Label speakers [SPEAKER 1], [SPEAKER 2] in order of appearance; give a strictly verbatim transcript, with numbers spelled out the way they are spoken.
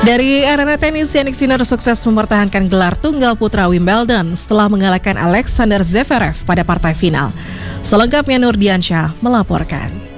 [SPEAKER 1] Dari arena tenis, Jannik Sinner sukses mempertahankan gelar tunggal putra Wimbledon setelah mengalahkan Alexander Zverev pada partai final. Selengkapnya Nur Diansyah melaporkan.